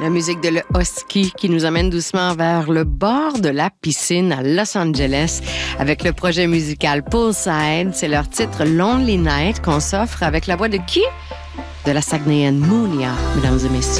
La musique de Le Husky qui nous amène doucement vers le bord de la piscine à Los Angeles avec le projet musical Poolside. C'est leur titre Lonely Night qu'on s'offre avec la voix de qui? De la Saguenayenne Mounia, mesdames et messieurs.